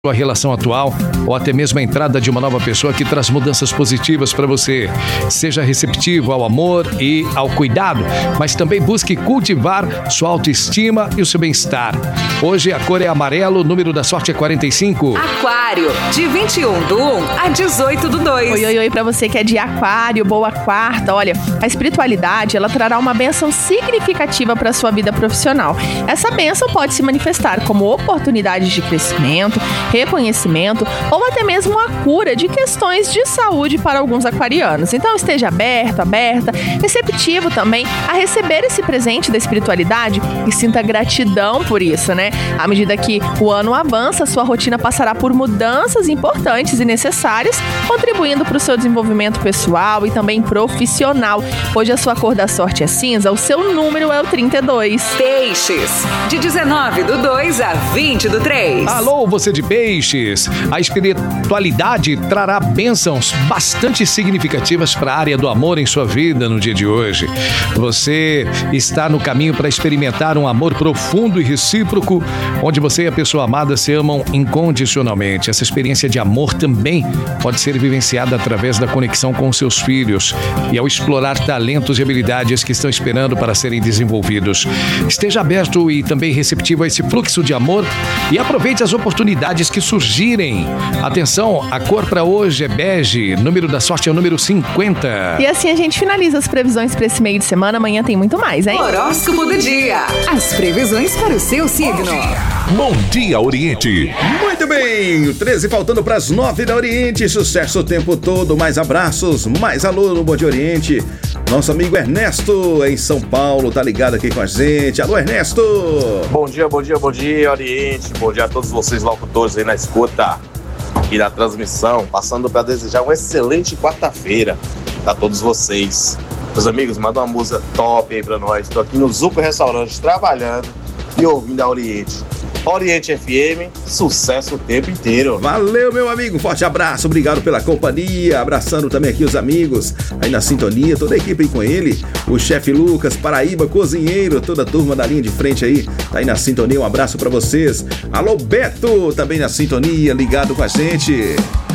sua relação atual ou até mesmo a entrada de uma nova pessoa que traz mudanças positivas para você. Seja receptivo ao amor e ao cuidado, mas também busque cultivar sua autoestima e o seu bem-estar. Hoje a cor é amarelo, o número da sorte é 45. Aquário, de 21/1 a 18/2. Oi, pra você que é de Aquário, boa quarta. Olha, a espiritualidade, ela trará uma bênção significativa para sua vida profissional. Essa bênção pode se manifestar como oportunidades de crescimento, reconhecimento ou até mesmo a cura de questões de saúde para alguns aquarianos. Então esteja aberta, receptivo também a receber esse presente da espiritualidade e sinta gratidão por isso, né? À medida que o ano avança, sua rotina passará por mudanças importantes e necessárias, contribuindo para o seu desenvolvimento pessoal e também profissional. Hoje a sua cor da sorte é cinza, o seu número é o 32. Peixes, de 19/2 a 20/3. Alô, você de Peixes! A espiritualidade trará bênçãos bastante significativas para a área do amor em sua vida no dia de hoje. Você está no caminho para experimentar um amor profundo e recíproco, onde você e a pessoa amada se amam incondicionalmente. Essa experiência de amor também pode ser vivenciada através da conexão com seus filhos e ao explorar talentos e habilidades que estão esperando para serem desenvolvidos. Esteja aberto e também receptivo a esse fluxo de amor e aproveite as oportunidades que surgirem. Atenção, a cor para hoje é bege, número da sorte é o número 50. E assim a gente finaliza as previsões para esse meio de semana. Amanhã tem muito mais, hein? Horóscopo do dia. As previsões para o seu signo. Bom dia, Oriente. Muito bem, 13 faltando para as 9 da Oriente. Sucesso o tempo todo, mais abraços, mais alô no Bom Dia Oriente. Nosso amigo Ernesto em São Paulo tá ligado aqui com a gente. Alô, Ernesto. Bom dia, Oriente. Bom dia a todos vocês locutores aí na escuta e na transmissão. Passando para desejar uma excelente quarta-feira para todos vocês. Meus amigos, manda uma música top aí pra nós. Tô aqui no Zupa Restaurante trabalhando e ouvindo a Oriente. Oriente FM, sucesso o tempo inteiro. Valeu, meu amigo, forte abraço, obrigado pela companhia, abraçando também aqui os amigos aí na sintonia, toda a equipe aí com ele, o chefe Lucas, Paraíba, cozinheiro, toda a turma da linha de frente aí, tá aí na sintonia, um abraço pra vocês. Alô, Beto, também na sintonia, ligado com a gente.